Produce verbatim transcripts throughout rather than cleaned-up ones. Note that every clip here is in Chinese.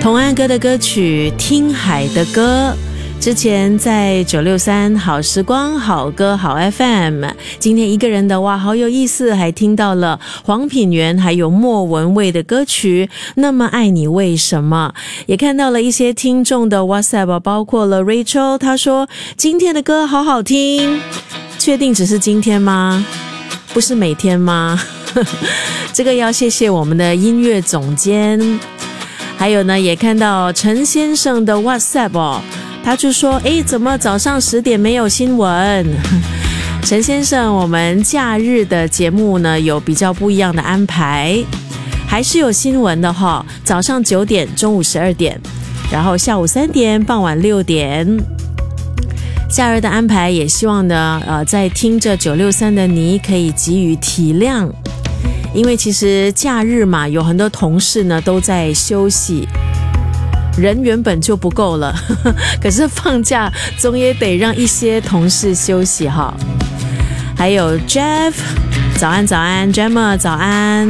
童安哥的歌曲《听海的歌》，之前在九六三好时光好歌好 F M， 今天一个人的哇好有意思，还听到了黄品源还有莫文蔚的歌曲那么爱你为什么，也看到了一些听众的 WhatsApp， 包括了 Rachel， 他说今天的歌好好听，确定只是今天吗？不是每天吗？这个要谢谢我们的音乐总监。还有呢，也看到陈先生的 WhatsApp 哦，他就说诶，怎么早上十点没有新闻？陈先生，我们假日的节目呢有比较不一样的安排，还是有新闻的哈，早上九点，中午十二点，然后下午三点，傍晚六点。假日的安排也希望呢，呃，在听着九六三的你可以给予体谅。因为其实假日嘛，有很多同事呢都在休息，人原本就不够了，呵呵，可是放假总也得让一些同事休息哈。还有 Jeff， 早安早安 Gemma 早安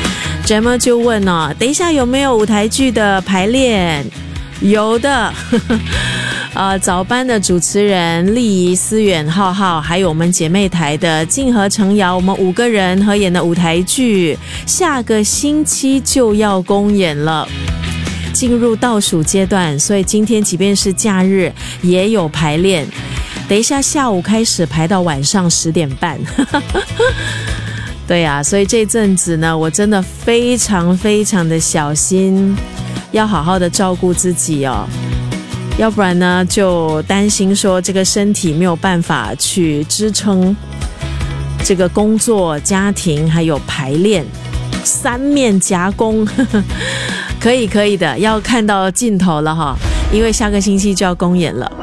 Gemma 就问哦，等一下有没有舞台剧的排练？有的，呵呵呃，早班的主持人丽仪、思远、浩浩，还有我们姐妹台的静和、程瑶，我们五个人合演的舞台剧，下个星期就要公演了，进入倒数阶段，所以今天即便是假日也有排练，等一下下午开始排到晚上十点半。对啊，所以这阵子呢，我真的非常非常的小心，要好好的照顾自己哦。要不然呢就担心说这个身体没有办法去支撑这个工作、家庭还有排练三面夹攻。可以可以的，要看到尽头了哈，因为下个星期就要公演了。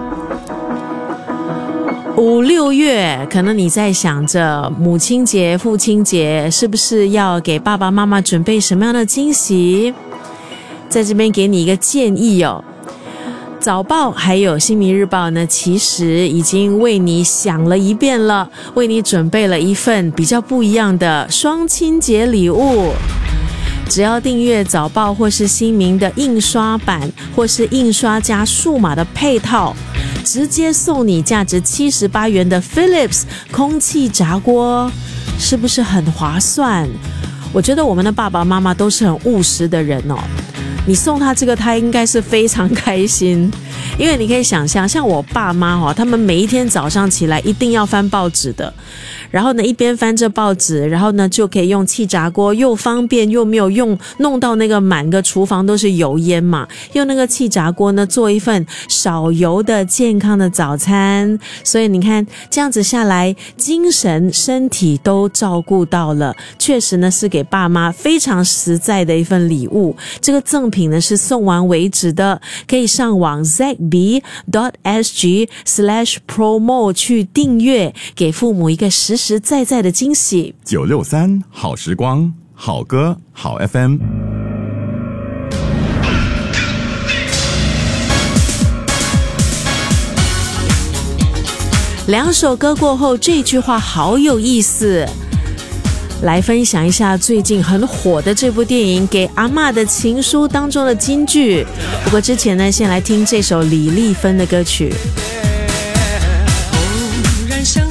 五六月可能你在想着母亲节、父亲节是不是要给爸爸妈妈准备什么样的惊喜，在这边给你一个建议哦。早报还有新民日报呢，其实已经为你想了一遍了，为你准备了一份比较不一样的双亲节礼物。只要订阅早报或是新民的印刷版，或是印刷加数码的配套，直接送你价值七十八元的 Philips 空气炸锅，是不是很划算？我觉得我们的爸爸妈妈都是很务实的人哦，你送他这个他应该是非常开心。因为你可以想象，像我爸妈哦，他们每一天早上起来一定要翻报纸的，然后呢一边翻着报纸，然后呢就可以用气炸锅，又方便又没有用弄到那个满个厨房都是油烟嘛，用那个气炸锅呢做一份少油的健康的早餐。所以你看这样子下来，精神身体都照顾到了，确实呢是给爸妈非常实在的一份礼物。这个赠品呢是送完为止的，可以上网 z b dot s g slash promo 去订阅，给父母一个实实在在的惊喜。 九六三好时光，好歌好 F M。 两首歌过后，这句话好有意思。来分享一下最近很火的这部电影《给阿嬷的情书》当中的金句。不过之前呢，先来听这首李丽芬的歌曲。